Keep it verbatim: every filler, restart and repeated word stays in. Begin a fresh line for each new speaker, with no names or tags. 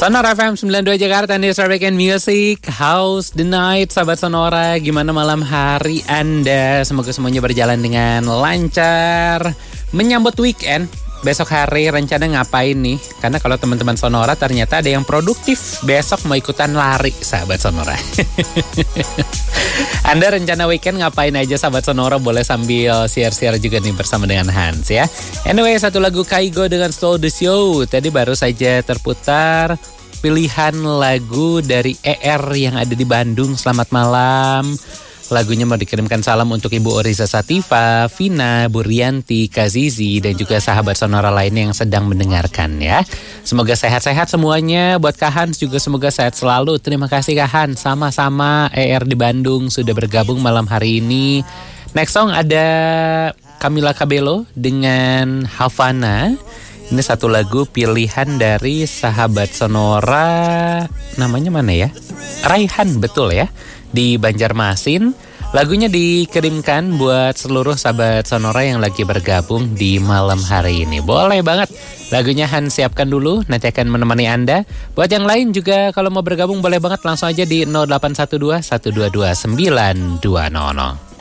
Sonora F M sembilan puluh dua Jakarta, Indonesia Weekend Music, House the Night, sahabat Sonora, gimana malam hari Anda? Semoga semuanya berjalan dengan lancar. Menyambut weekend, besok hari rencana ngapain nih? Karena kalau teman-teman Sonora ternyata ada yang produktif, besok mau ikutan lari, sahabat Sonora. Anda rencana weekend ngapain aja sahabat Sonora? Boleh sambil share-share juga nih bersama dengan Hans ya. Anyway, satu lagu Kaigo dengan Stole the Show. Tadi baru saja terputar pilihan lagu dari E R yang ada di Bandung. Selamat malam. Lagunya mau dikirimkan salam untuk Ibu Oriza Sativa, Vina, Bu Rianti, Kazizi, dan juga sahabat Sonora lainnya yang sedang mendengarkan ya. Semoga sehat-sehat semuanya. Buat Kak Hans juga semoga sehat selalu. Terima kasih Kak Hans. Sama-sama E R di Bandung sudah bergabung malam hari ini. Next song ada Camila Cabello dengan Havana. Ini satu lagu pilihan dari sahabat Sonora. Namanya mana ya? Raihan, betul ya. Di Banjarmasin. Lagunya dikirimkan buat seluruh sahabat Sonora yang lagi bergabung di malam hari ini. Boleh banget. Lagunya Hans siapkan dulu, nanti akan menemani Anda. Buat yang lain juga kalau mau bergabung boleh banget langsung aja di nol delapan satu dua satu dua dua sembilan dua nol nol.